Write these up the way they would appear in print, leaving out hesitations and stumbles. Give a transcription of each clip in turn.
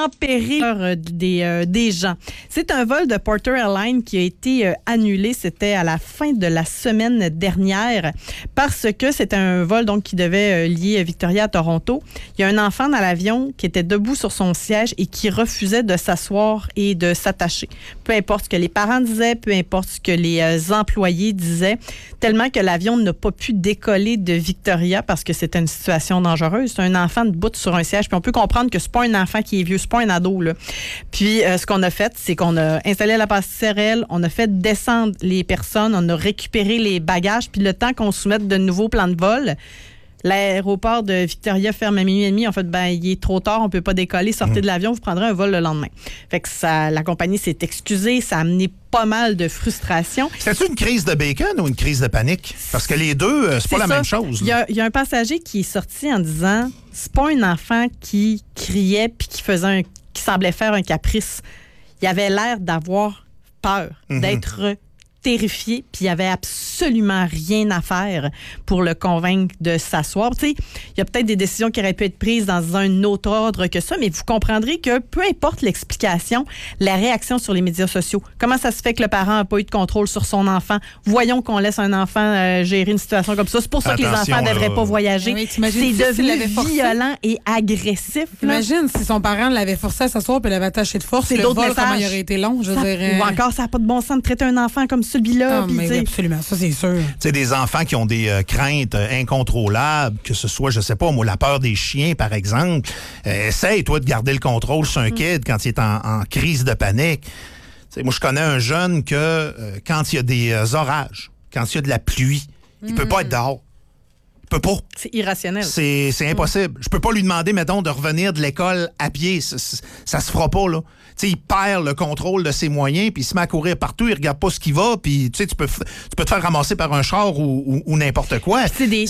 en péril des gens. C'est un vol de Porter Airlines qui a été annulé. C'était à la fin de la semaine dernière parce que c'était un vol donc qui devait lier Victoria à Toronto. Il y a un enfant dans l'avion qui était debout sur son siège et qui refusait de s'asseoir et de s'attacher. Peu importe ce que les parents disaient, peu importe ce que les employés disaient, tellement que l'avion n'a pas pu décoller de Victoria parce que c'était une situation dangereuse. C'est un enfant debout sur un siège. Puis on peut comprendre que c'est pas un enfant qui est vieux, c'est pas un ado, là. Puis ce qu'on a fait, c'est qu'on a installé la passerelle, on a fait descendre les personnes, on a récupéré les bagages, puis le temps qu'on soumette de nouveaux plans de vol, l'aéroport de Victoria ferme à 12h30. En fait, il est trop tard, on peut pas décoller. Sortez de l'avion, vous prendrez un vol le lendemain. Fait que la compagnie s'est excusée, ça a amené pas mal de frustration. C'était-tu une crise de bacon ou une crise de panique? Parce que les deux, c'est pas la même chose. Il y a un passager qui est sorti en disant c'est pas un enfant qui criait puis qui semblait faire un caprice. Il avait l'air d'avoir peur, d'être terrifié, puis il n'y avait absolument rien à faire pour le convaincre de s'asseoir. Tu sais, il y a peut-être des décisions qui auraient pu être prises dans un autre ordre que ça, mais vous comprendrez que peu importe l'explication, la réaction sur les médias sociaux, comment ça se fait que le parent n'a pas eu de contrôle sur son enfant? Voyons qu'on laisse un enfant gérer une situation comme ça. C'est pour ça que les enfants ne devraient pas voyager. Oui, c'est devenu violent et agressif. Imagine si son parent l'avait forcé à s'asseoir puis l'avait attaché de force, c'est le d'autres vol, messages. comment il aurait été long, je dirais. Ou encore, ça n'a pas de bon sens de traiter un enfant comme celui-là. Mais absolument, ça c'est sûr. Tu sais, des enfants qui ont des craintes incontrôlables, que ce soit, je sais pas, moi, la peur des chiens, par exemple. Essaye, toi, de garder le contrôle sur un kid quand il est en crise de panique. Tu sais, moi, je connais un jeune que quand il y a des orages, quand il y a de la pluie, il peut pas être dehors. Il peut pas. C'est irrationnel. C'est impossible. Je peux pas lui demander, mettons, de revenir de l'école à pied. Ça se fera pas, là. Tu sais, il perd le contrôle de ses moyens, puis il se met à courir partout, il regarde pas ce qu'il va, puis tu sais, tu peux te faire ramasser par un char ou n'importe quoi.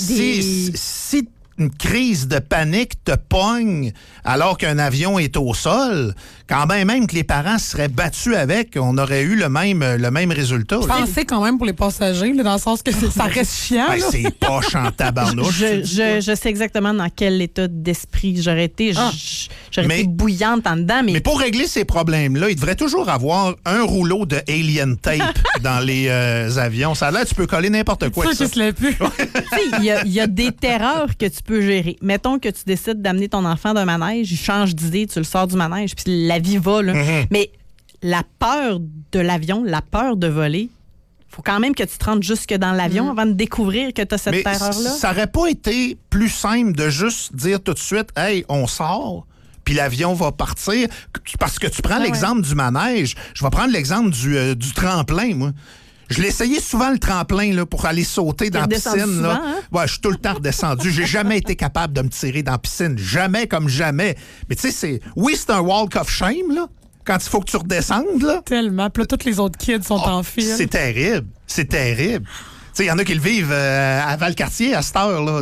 Si une crise de panique te pogne alors qu'un avion est au sol, quand même que les parents seraient battus avec, on aurait eu le même résultat. Je pensais quand même pour les passagers, là, dans le sens que ça reste chiant. C'est poche en tabarnouche. Je sais exactement dans quel état d'esprit j'aurais été. J'aurais été bouillante en dedans. Mais pour régler ces problèmes-là, il devrait toujours avoir un rouleau de alien tape dans les avions. Ça a l'air, tu peux coller n'importe quoi. C'est sûr qu'il se l'est plus. Il y a des terreurs que tu peux gérer. Mettons que tu décides d'amener ton enfant d'un manège, il change d'idée, tu le sors du manège, puis la vie va, là. Mais la peur de l'avion, la peur de voler, faut quand même que tu te rendes jusque dans l'avion avant de découvrir que tu as cette terreur-là. Ça aurait pas été plus simple de juste dire tout de suite, « Hey, on sort », puis l'avion va partir. Parce que tu prends l'exemple du manège. Je vais prendre l'exemple du tremplin, moi. Je l'ai essayé souvent, le tremplin, là, pour aller sauter dans la piscine. Souvent, là. Hein? Ouais, je suis tout le temps redescendu. J'ai jamais été capable de me tirer dans la piscine. Jamais comme jamais. Mais tu sais, c'est un walk of shame, là. Quand il faut que tu redescendes, là. Tellement. Puis là, tous les autres kids sont en file. C'est terrible. C'est terrible. Il y en a qui le vivent à Valcartier à cette heure, là.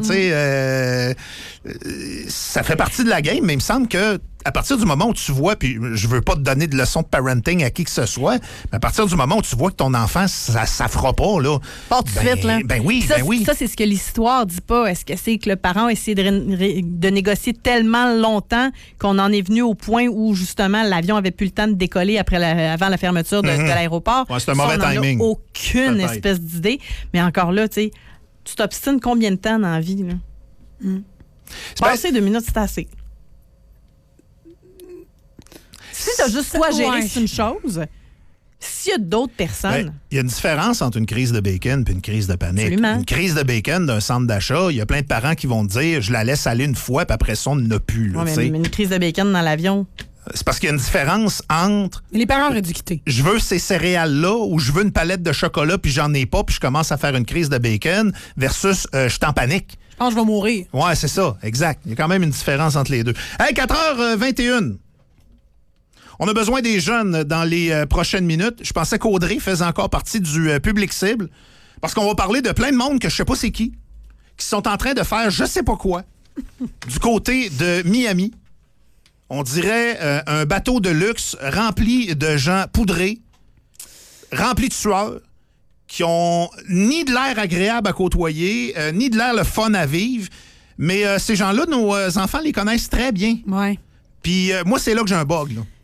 Ça fait partie de la game, mais il me semble que à partir du moment où tu vois, puis je veux pas te donner de leçons de parenting à qui que ce soit, mais à partir du moment où tu vois que ton enfant, ça fera pas, là. Pas tout de suite, là. Ben oui. Ça, c'est ce que l'histoire dit pas. Est-ce que c'est que le parent a essayé de négocier tellement longtemps qu'on en est venu au point où, justement, l'avion avait plus le temps de décoller avant la fermeture de l'aéroport? Ouais, c'est un mauvais timing. On n'a aucune espèce d'idée. Mais encore là, tu t'obstines combien de temps dans la vie, là? Passer 2 minutes, c'est assez. Si t'as juste toi à gérer, c'est une chose. S'il y a d'autres personnes... Il y a une différence entre une crise de bacon et une crise de panique. Absolument. Une crise de bacon d'un centre d'achat, il y a plein de parents qui vont te dire « Je la laisse aller une fois, puis après ça, on n'en a plus. » Mais une crise de bacon dans l'avion... C'est parce qu'il y a une différence entre... Les parents auraient dû quitter. Je veux ces céréales-là ou je veux une palette de chocolat puis j'en ai pas puis je commence à faire une crise de bacon versus je suis en panique. Je pense que je vais mourir. Ouais, c'est ça, exact. Il y a quand même une différence entre les deux. Hey, 4h21. On a besoin des jeunes dans les prochaines minutes. Je pensais qu'Audrey faisait encore partie du public cible parce qu'on va parler de plein de monde que je sais pas c'est qui sont en train de faire je sais pas quoi du côté de Miami. On dirait un bateau de luxe rempli de gens poudrés, rempli de sueur, qui ont ni de l'air agréable à côtoyer, ni de l'air le fun à vivre. Mais ces gens-là, nos enfants les connaissent très bien. Ouais. Puis moi, c'est là que j'ai un bug. Là.